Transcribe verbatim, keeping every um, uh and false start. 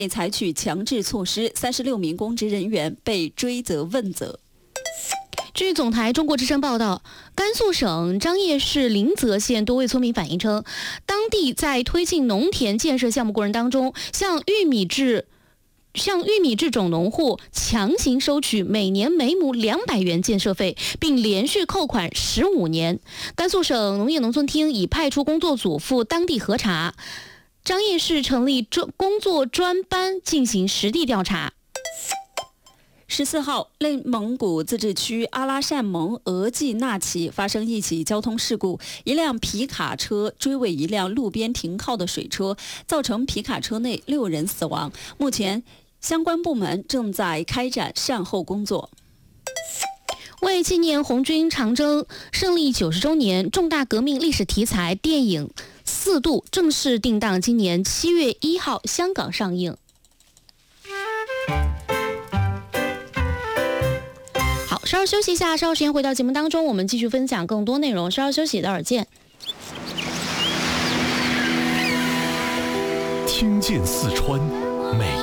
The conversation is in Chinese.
采取强制措施，三十六名公职人员被追责问责。 据总台中国之声报道，甘肃省张掖市临泽县多位村民反映称，当地在推进农田建设项目过程当中，向玉米制向玉米制种农户强行收取每年每亩两百元建设费，并连续扣款十五年。甘肃省农业农村厅已派出工作组赴当地核查，张掖市成立工作专班进行实地调查。 十四号，内蒙古自治区阿拉善盟额济纳旗发生一起交通事故，一辆皮卡车追尾一辆路边停靠的水车，造成皮卡车内六人死亡。目前，相关部门正在开展善后工作。 为纪念红军长征胜利九十周年，重大革命历史题材电影《四渡》正式定档今年七月一号香港上映。好，稍事休息一下，稍后时间回到节目当中，我们继续分享更多内容。稍事休息，待会儿见。 听见四川美。